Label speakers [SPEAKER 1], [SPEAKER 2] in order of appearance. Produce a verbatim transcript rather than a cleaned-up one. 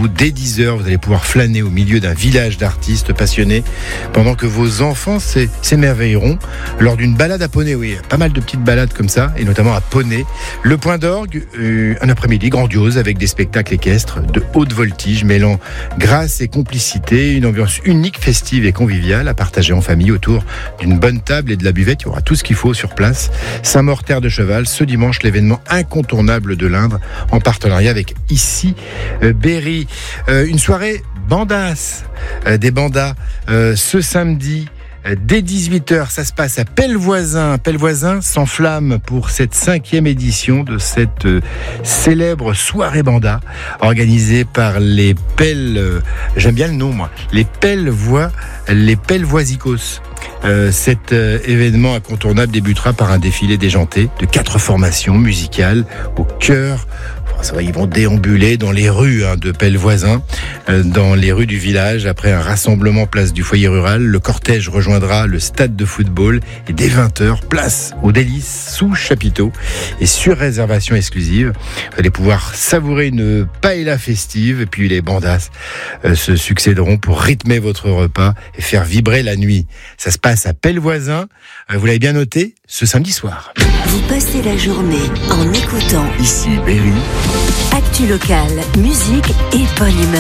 [SPEAKER 1] vous. Dès dix heures, vous allez pouvoir flâner au milieu d'un village d'artistes passionnés pendant que vos enfants s'é- s'émerveilleront lors d'une balade à poney. Oui, pas mal de petites balades comme ça, et notamment à poney. Le Point d'Orgue, euh, un après-midi grandiose avec des spectacles équestres de haute voltige mêlant grâce et complicité, une ambiance unique, festive et conviviale à partager en famille autour d'une bonne table et de la buvette. Il y aura tout ce qu'il faut sur place. Saint-Maur Terre de Cheval, ce dimanche, l'événement incontournable de l'Indre en partenariat avec Ici euh, Berry. Euh, une soirée bandasse, euh, des bandas euh, ce samedi. Dès dix-huit heures, ça se passe à Pellevoisin. Pellevoisin s'enflamme pour cette cinquième édition de cette euh, célèbre soirée banda organisée par les Pelles. Euh, j'aime bien le nom, moi. Les Pellevois, les Pellevoisicos. Euh, cet euh, événement incontournable débutera par un défilé déjanté de quatre formations musicales au cœur. Ça va, ils vont déambuler dans les rues hein, de Pellevoisin, euh, dans les rues du village. Après un rassemblement place du foyer rural, le cortège rejoindra le stade de football et dès vingt heures, place aux délices sous chapiteau et sur réservation exclusive. Vous allez pouvoir savourer une paella festive et puis les bandas euh, se succéderont pour rythmer votre repas et faire vibrer la nuit. Ça se passe à Pellevoisin. Euh, vous l'avez bien noté, ce samedi soir.
[SPEAKER 2] Vous passez la journée en écoutant
[SPEAKER 1] Ici Berry.
[SPEAKER 2] Actu locale, musique et bonne humeur.